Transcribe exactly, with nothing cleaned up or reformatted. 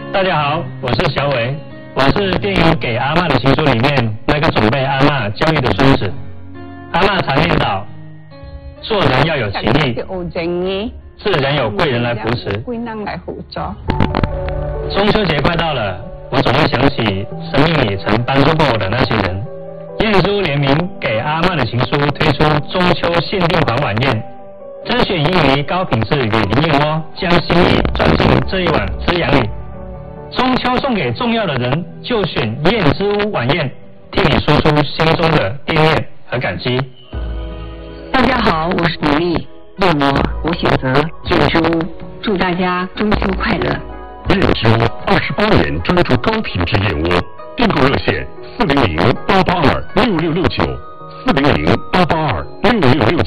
大家好，我是小伟，我是电影《给阿嬷的情书》里面那个总被阿嬷教育的孙子。阿嬷常念叨，做人要有情义，是人有贵人来扶持。 贵人来辅助。 中秋节快到了，我总会想起生命里曾帮助过我的那些人。燕书联名《给阿嬷的情书》推出中秋限定款晚宴，甄选印尼高品质雨林燕窝，将心意转进这一碗滋养里。中秋送给重要的人，就选燕之屋晚宴，替你说出心中的惦念和感激。 大家好，我是李丽，问我我选择燕之屋，祝大家中秋快乐。 燕之屋二十八年专注高品质燕窝，订购热线四零零八八二六六六九，四零零八八二六六六九。